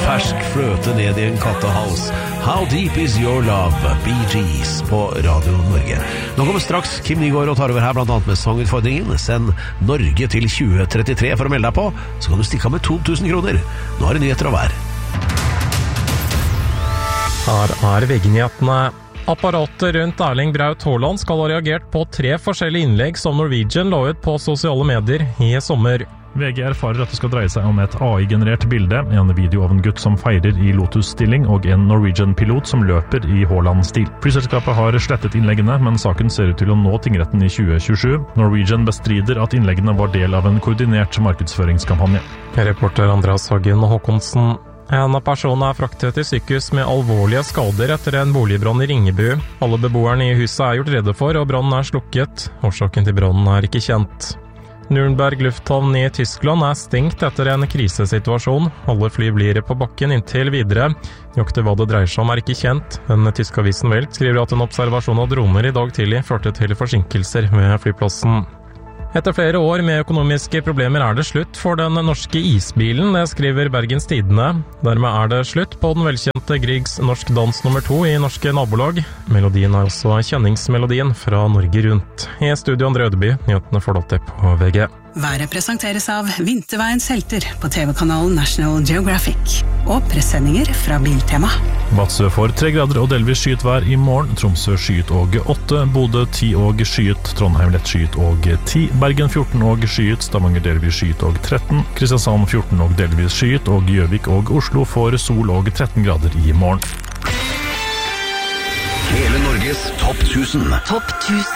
fersk fløte ned i en kattehals. How Deep Is Your Love, Bee Gees på Radio Norge. Nå kommer straks Kim Nygaard og tar over her, blant annet med sangutfordringen. Send Norge til 2033 for å melde deg på, så kan du stikke av med 2000 kroner. Nå er det nyheter og vær. Her VG-nyhetene. Apparatet rundt Erling Braut Haaland skal ha reagert på 3 forskjellige innlegg som Norwegian la ut på sosiale medier i sommer. VG erfarer at det skal dreie seg om et AI-generert bilde, en video av en gutt som feirer i Lotus-stilling og en Norwegian-pilot som løper i Haaland-stil. Flyselskapet har slettet innleggene, men saken ser ut til å nå tingretten i 2027. Norwegian bestrider at innleggene var del av en koordinert markedsføringskampanje. Reporter Andreas Hagen og Håkonsen. En person er fraktet til sykehus med alvorlige skader etter en boligbrann i Ringebu. Alle beboerne i huset er gjort redde for, og brannen er slukket. Årsaken til brannen er ikke kjent. Nürnberg lufthavn i Tyskland er stengt etter en krisesituasjon. Alle fly blir på bakken inntil videre. Nøyaktig hva det dreier seg om er ikke kjent. Den tyske avisen Welt skriver at en observasjon av droner i dag tidlig førte til forsinkelser ved flyplassen. Etter flere år med økonomiske problemer er det slutt for den norske isbilen, det skriver Bergens Tidende. Dermed er det slutt på den velkjente Griegs Norsk Dans nummer 2 i norske nabolag. Melodien er også kjenningsmelodien fra Norge Rundt. I studio Andre Ødeby, nyhetene får dere på VG. Været presenteres av Vinterveiens helter på TV-kanalen National Geographic og pressendinger fra Biltema. Vadsø får 3 grader og delvis skyet vær i morgen. Tromsø skyet og 8, Bodø 10 og skyet, Trondheim lett skyet og 10, Bergen 14 og skyet, Stavanger delvis skyet og 13, Kristiansand 14 og delvis skyet, og Gjøvik og Oslo får sol og 13 grader i morgen. Hele Norges topp 1000. Topp 1000.